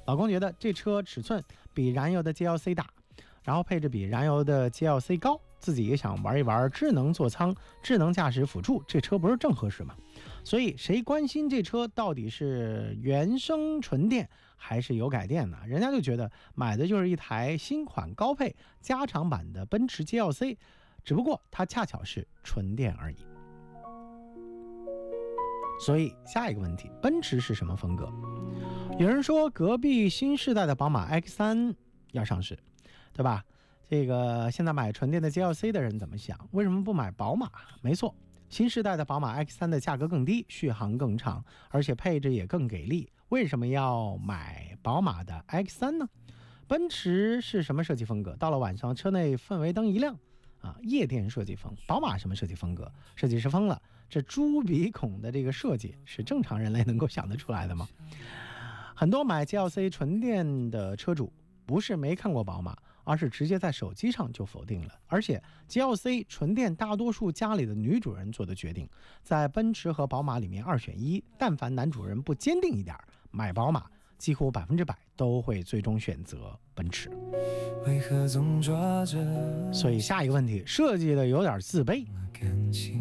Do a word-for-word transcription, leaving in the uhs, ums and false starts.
老公觉得这车尺寸比燃油的 G L C 大，然后配置比燃油的 G L C 高，自己也想玩一玩智能座舱、智能驾驶辅助，这车不是正合适吗？所以谁关心这车到底是原生纯电还是油改电呢？人家就觉得买的就是一台新款高配加长版的奔驰 G L C， 只不过它恰巧是纯电而已。所以下一个问题，奔驰是什么风格？有人说隔壁新世代的宝马 X 三 要上市，对吧？这个现在买纯电的 G L C 的人怎么想？为什么不买宝马？没错，新世代的宝马 X 三 的价格更低，续航更长，而且配置也更给力。为什么要买宝马的 X 三 呢？奔驰是什么设计风格？到了晚上车内氛围灯一亮啊，夜店设计风。宝马什么设计风格？设计师疯了，这猪鼻孔的这个设计是正常人类能够想得出来的吗？很多买 G L C 纯电的车主不是没看过宝马，而是直接在手机上就否定了。而且 G L C 纯电大多数家里的女主人做的决定，在奔驰和宝马里面二选一，但凡男主人不坚定一点，买宝马几乎百分之百都会最终选择奔驰。为何总抓着？所以下一个问题，设计的有点自卑。